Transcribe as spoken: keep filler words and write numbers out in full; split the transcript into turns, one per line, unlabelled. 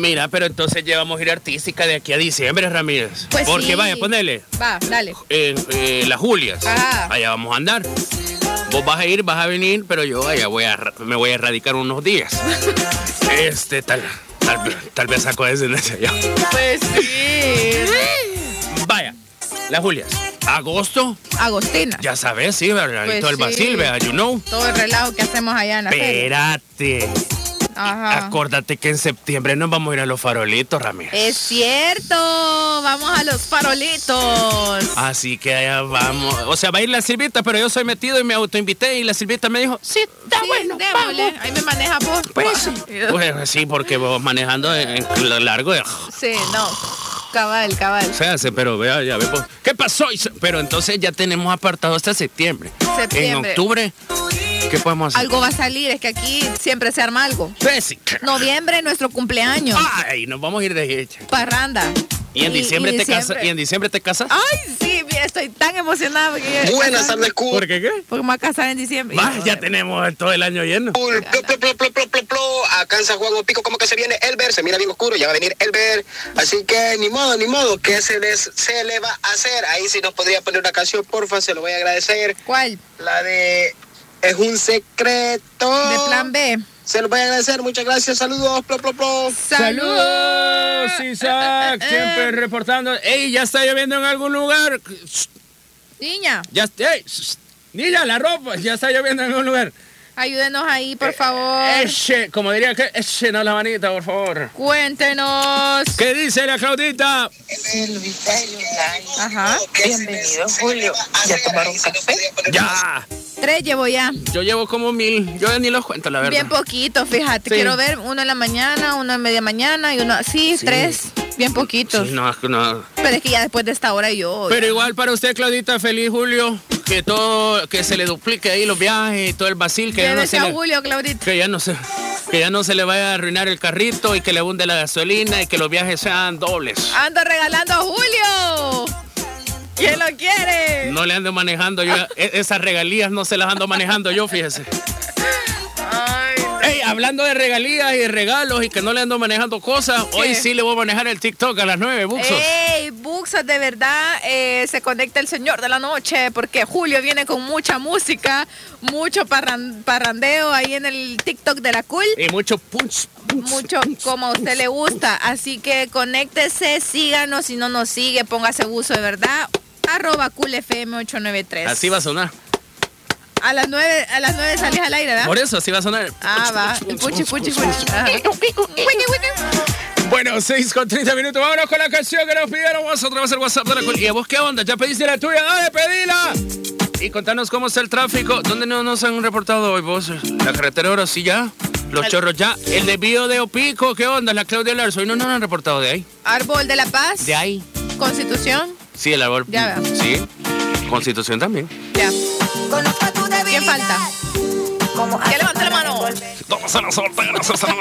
Mira, pero entonces llevamos gira artística de aquí a diciembre, Ramírez.
Pues
Porque
sí.
vaya, ponele.
Va, dale.
Eh, eh, las Julias.
Ajá.
Allá vamos a andar. Vos vas a ir, vas a venir, pero yo allá voy a, me voy a erradicar unos días. este, tal, tal, tal vez saco descendencia ya.
Pues sí.
Vaya, las Julias. Agosto,
Agostina.
ya sabes, sí, ¿verdad?
Pues
Y todo el
sí.
Basil, ¿verdad? You know.
Todo el relajo que hacemos allá en la feria.
Espérate.
Ajá.
Acordate que en septiembre nos vamos a ir a los farolitos, Ramírez.
Es cierto, vamos a los farolitos.
Así que allá vamos. O sea, va a ir la Silvita, pero yo soy metido y me autoinvité y la Silvita me dijo, sí, está
Sí,
bueno,
démosle.
vamos.
Ahí me maneja vos.
Pues sí. Pues sí, porque vos manejando en, en lo largo de...
Sí, no. Cabal, cabal.
Se hace, pero vea, ya ve, pues, ¿qué pasó? Pero entonces ya tenemos apartado hasta septiembre.
Septiembre.
En octubre, ¿qué podemos hacer?
Algo va a salir, es que aquí siempre se arma algo.
Pues sí.
Noviembre, nuestro cumpleaños.
Ay, nos vamos a ir de hecha.
Parranda.
¿Y en diciembre
y
te casas?
diciembre-
¿Y en diciembre te casas?
Ay, sí, mira, estoy tan emocionada. Porque
Buenas tardes, Cool.
¿Por qué qué?
Porque me voy a casar en diciembre.
Va, ya tenemos todo el año lleno.
Cool. Plo, plo, plo, plo, plo, plo, plo. Acá en San Juan Opico, como que se viene Elber, se mira bien oscuro, ya va a venir Elber. Así que ni modo, ni modo, ¿qué se, les, se le va a hacer? Ahí sí nos podría poner una canción, porfa, se lo voy a agradecer.
¿Cuál?
La de Es un secreto.
De plan B.
Se lo voy a agradecer, muchas gracias, saludos, plo, plo, plo.
¡Saludos!
Isaac, siempre reportando. ¡Ey, ya está lloviendo en algún lugar!
Niña,
Ya, ¡ey! Niña, la ropa, ya está lloviendo en algún lugar.
ayúdenos ahí, por favor.
Eche, como diría que, echenos la manita, por favor.
Cuéntenos.
¿Qué dice la Claudita?
Ajá.
Bienvenido, Julio. ¿Ya tomaron café?
Ya,
Tres llevo ya.
yo llevo como mil, yo ni los cuento, la verdad.
Bien poquito, fíjate.
Sí.
Quiero ver uno en la mañana, uno en media mañana y uno así,
Sí.
tres. Bien poquitos.
Sí, no, no.
Pero es que ya después de esta hora yo.
Pero
ya-
igual para usted, Claudita, feliz Julio. Que todo, que se le duplique ahí los viajes y todo el vacil, que ya no
Llévese
se
a
le...
Julio, Claudita.
Que ya no se, que ya no se le vaya a arruinar el carrito y que le abunde la gasolina y que los viajes sean dobles.
Ando regalando a Julio. ¿Quién lo quiere?
No le ando manejando yo, e- esas regalías no se las ando manejando yo, fíjese.
Ay, no.
Ey, hablando de regalías y de regalos y que no le ando manejando cosas, hoy sí le voy a manejar el TikTok a las nueve, Buxos.
Ey, Buxos, de verdad, eh, se conecta el señor de la noche porque Julio viene con mucha música, mucho parran- parrandeo ahí en el TikTok de la Cool.
Y mucho punch, punch,
Mucho
punch.
como a usted le gusta. Así que conéctese, síganos. Si no nos sigue, póngase buzo de verdad. Arroba Cool F M ocho nueve tres.
Así va a sonar.
A las nueve, a las nueve salís al aire, ¿verdad?
Por eso, así va a sonar.
Ah, va. El puchi, puchi, puchi. Ajá. Wiki, wiki.
Bueno, seis con treinta minutos. Vámonos con la canción que nos pidieron. Vamos otra vez al WhatsApp de la Cool. ¿Y a vos qué onda? ¿Ya pediste la tuya? ¡Dale, pedila! Y contanos cómo está el tráfico. ¿Dónde no nos han reportado hoy vos? La carretera ahora sí ya. Los chorros ya. El desvío de Opico, ¿qué onda? La Claudia Larzo. Hoy no nos han reportado de ahí.
Árbol de la Paz.
De ahí.
Constitución.
Sí, el árbol.
Ya veo.
Sí. Constitución también.
Ya. ¿Quién falta? Que levante la mano.
Todos a la sorpresa.